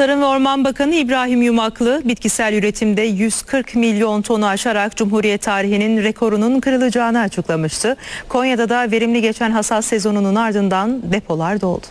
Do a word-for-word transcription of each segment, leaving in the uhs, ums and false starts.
Tarım ve Orman Bakanı İbrahim Yumaklı, bitkisel üretimde yüz kırk milyon tonu aşarak Cumhuriyet tarihinin rekorunun kırılacağını açıklamıştı. Konya'da da verimli geçen hasat sezonunun ardından depolar doldu.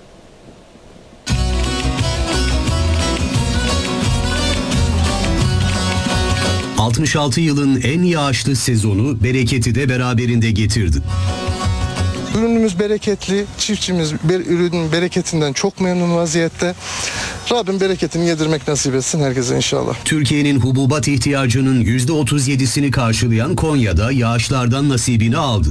altmış altı yılın en yağışlı sezonu bereketi de beraberinde getirdi. Ürünümüz bereketli, çiftçimiz bir ürünün bereketinden çok memnun vaziyette. Rabbim bereketini yedirmek nasip etsin herkese inşallah. Türkiye'nin hububat ihtiyacının yüzde otuz yedisini karşılayan Konya'da yağışlardan nasibini aldı.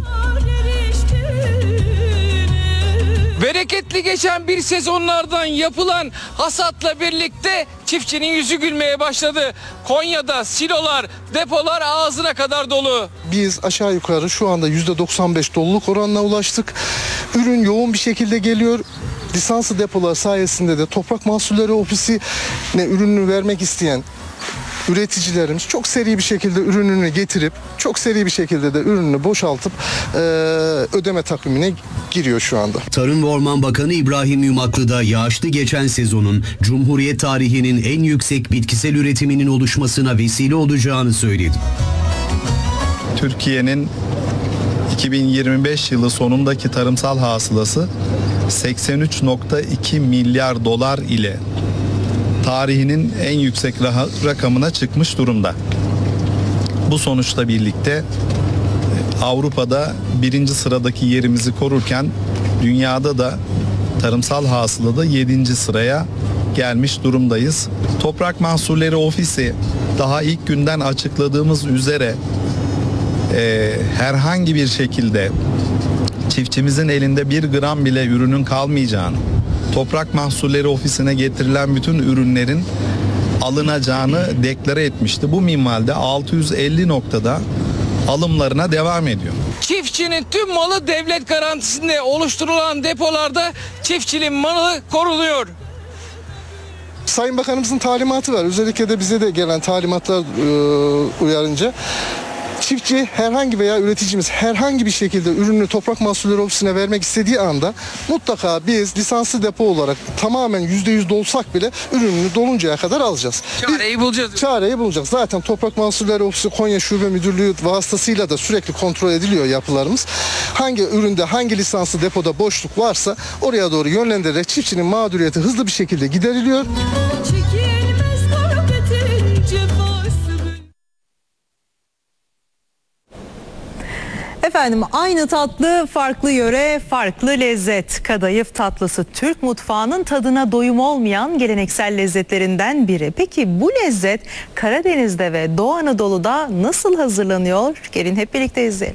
Bereketli geçen bir sezonlardan yapılan hasatla birlikte çiftçinin yüzü gülmeye başladı. Konya'da silolar, depolar ağzına kadar dolu. Biz aşağı yukarı şu anda yüzde doksan beş doluluk oranına ulaştık. Ürün yoğun bir şekilde geliyor. Lisanslı depolar sayesinde de Toprak Mahsulleri Ofisi'ne ürününü vermek isteyen üreticilerimiz çok seri bir şekilde ürününü getirip çok seri bir şekilde de ürününü boşaltıp e, ödeme takvimine giriyor şu anda. Tarım ve Orman Bakanı İbrahim Yumaklı da yağışlı geçen sezonun Cumhuriyet tarihinin en yüksek bitkisel üretiminin oluşmasına vesile olacağını söyledi. Türkiye'nin iki bin yirmi beş yılı sonundaki tarımsal hasılası seksen üç nokta iki milyar dolar ile tarihinin en yüksek rakamına çıkmış durumda. Bu sonuçla birlikte Avrupa'da birinci sıradaki yerimizi korurken dünyada da tarımsal hasılada yedinci sıraya gelmiş durumdayız. Toprak Mahsulleri Ofisi daha ilk günden açıkladığımız üzere e, herhangi bir şekilde çiftçimizin elinde bir gram bile ürünün kalmayacağını, Toprak Mahsulleri Ofisi'ne getirilen bütün ürünlerin alınacağını deklare etmişti. Bu minvalde altı yüz elli noktada alımlarına devam ediyor. Çiftçinin tüm malı devlet garantisinde oluşturulan depolarda çiftçinin malı korunuyor. Sayın Bakanımızın talimatı var. Özellikle de bize de gelen talimatlar e, uyarınca çiftçi herhangi veya üreticimiz herhangi bir şekilde ürünü Toprak Mahsulleri Ofisi'ne vermek istediği anda mutlaka biz lisanslı depo olarak tamamen yüzde yüz dolsak bile ürününü doluncaya kadar alacağız. Çareyi bulacağız. Çareyi bulacağız. Zaten Toprak Mahsulleri Ofisi Konya Şube Müdürlüğü vasıtasıyla da sürekli kontrol ediliyor yapılarımız. Hangi üründe hangi lisanslı depoda boşluk varsa oraya doğru yönlendirerek çiftçinin mağduriyeti hızlı bir şekilde gideriliyor. Efendim, aynı tatlı, farklı yöre, farklı lezzet. Kadayıf tatlısı Türk mutfağının tadına doyum olmayan geleneksel lezzetlerinden biri. Peki bu lezzet Karadeniz'de ve Doğu Anadolu'da nasıl hazırlanıyor? Gelin hep birlikte izleyelim.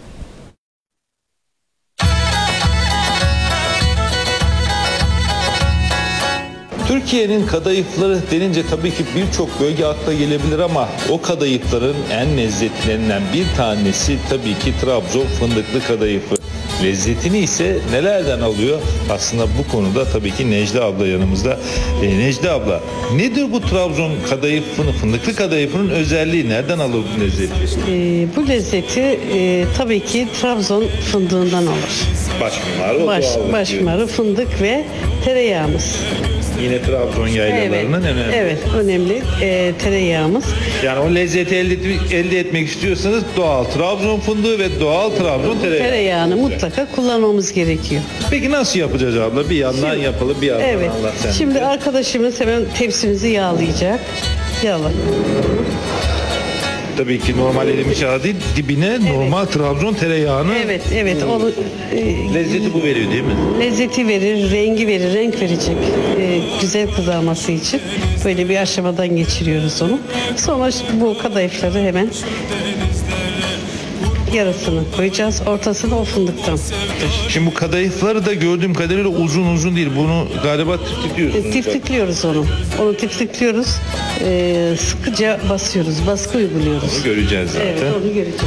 Türkiye'nin kadayıfları denince tabii ki birçok bölge akla gelebilir ama o kadayıfların en lezzetlerinden bir tanesi tabii ki Trabzon fındıklı kadayıfı. Lezzetini ise nelerden alıyor? Aslında bu konuda tabii ki Necla abla yanımızda. E, Necla abla, nedir bu Trabzon kadayıfının, fındıklı kadayıfının özelliği? Nereden alır bu lezzeti? E, bu lezzeti e, tabii ki Trabzon fındığından alır. Başmınar, Baş, başmarı, fındık ve tereyağımız. Yine Trabzon yaylalarının evet, en önemli. Evet, önemli e, tereyağımız. Yani o lezzeti elde, elde etmek istiyorsanız doğal Trabzon fındığı ve doğal Trabzon tereyağı. Tereyağını mutlaka kullanmamız gerekiyor. Peki nasıl yapacağız abla? Bir yandan Şimdi, yapalım, bir yandan evet, anlat sen. Şimdi arkadaşımız hemen tepsimizi yağlayacak. Yağla. Tabii ki normal erimiş yağı değil, dibine evet. normal Trabzon tereyağını. Evet, evet. Onu, e, lezzeti bu veriyor değil mi? Lezzeti verir, rengi verir, renk verecek. E, güzel kızarması için böyle bir aşamadan geçiriyoruz onu. Sonra bu kadayıfları hemen yarısını koyacağız. Ortasını o fındıktan. Şimdi bu kadayıfları da gördüğüm kadarıyla uzun uzun değil. Bunu galiba tiftikliyorsunuz. E, tiftikliyoruz onu. Onu tiftikliyoruz. E, sıkıca basıyoruz. Baskı uyguluyoruz. Onu göreceğiz zaten. Evet, onu göreceğiz.